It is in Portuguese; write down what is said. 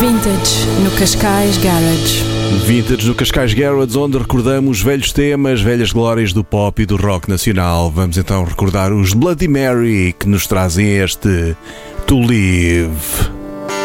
Vintage no Cascais Garage. Vintage no Cascais Garage, onde recordamos velhos temas, velhas glórias do pop e do rock nacional. Vamos então recordar os Bloody Mary que nos trazem este To Live.